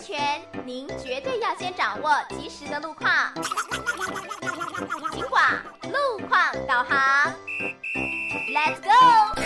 全，您绝对要先掌握及时的路况。警广路况导航 ，Let's go！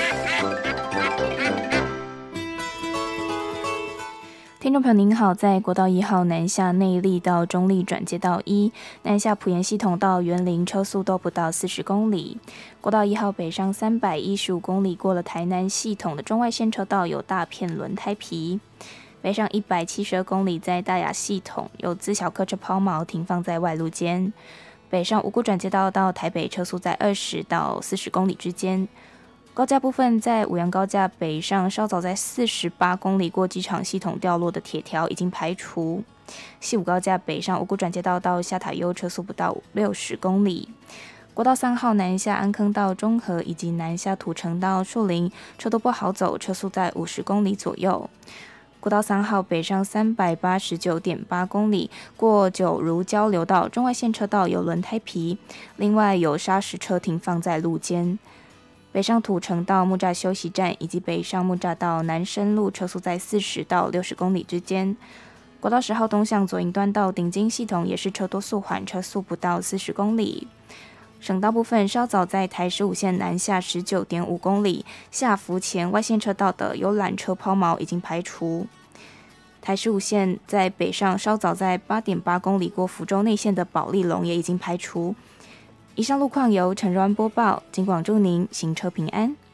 听众朋友您好，在国道1号南下内壢到中壢转接道1，南下埔盐系统到园林车速都不到40公里。国道1号北上315公里，过了台南系统的中外线车道有大片轮胎皮。北上172公里，在大雅系统有自小客车抛锚停放在外路间。北上五股转接道到台北车速在20到40公里之间。高架部分，在五杨高架北上稍早在48公里过机场系统掉落的铁条已经排除。西五高架北上五股转接道到下塔悠车速不到60公里。国道3号南下安坑到中和以及南下土城到树林车都不好走，车速在50公里左右。国道3号北上389.8公里，过九如交流道中外线车道有轮胎皮，另外有砂石车停放在路间。北上土城到木栅休息站以及北上木栅到南深路车速在40到60公里之间。国道10号东向左营端到顶金系统也是车多速缓，车速不到40公里。省道部分稍早在台15线南下19.5公里，下福前外线车道的有缆车抛锚已经排除。台15线在北上稍早在8.8公里过福州内线的保利龙也已经排除。以上路况由陈若安播报，警广祝您行车平安。